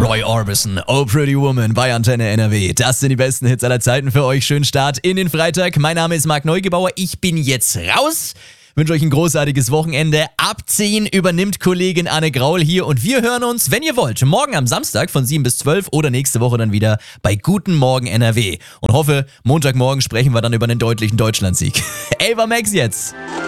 Roy Orbison, Oh Pretty Woman bei Antenne NRW. Das sind die besten Hits aller Zeiten für euch. Schönen Start in den Freitag. Mein Name ist Marc Neugebauer. Ich bin jetzt raus. Wünsche euch ein großartiges Wochenende. Ab 10 übernimmt Kollegin Anne Graul hier und wir hören uns, wenn ihr wollt, morgen am Samstag von 7 bis 12 oder nächste Woche dann wieder bei Guten Morgen NRW. Und hoffe, Montagmorgen sprechen wir dann über einen deutlichen Deutschlandsieg. Ava Max jetzt.